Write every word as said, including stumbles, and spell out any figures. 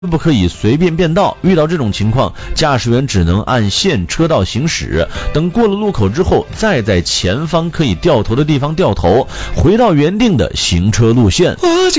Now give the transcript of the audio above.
不可以随便变道，遇到这种情况，驾驶员只能按现车道行驶，等过了路口之后，再在前方可以掉头的地方掉头，回到原定的行车路线。